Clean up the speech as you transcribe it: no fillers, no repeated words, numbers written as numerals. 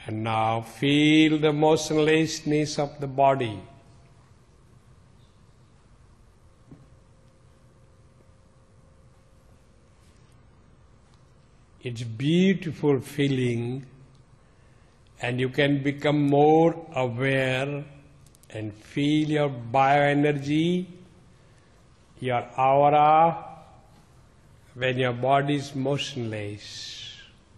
And now feel the motionlessness of the body. It's beautiful feeling, and you can become more aware and feel your bioenergy, your aura, when your body is motionless.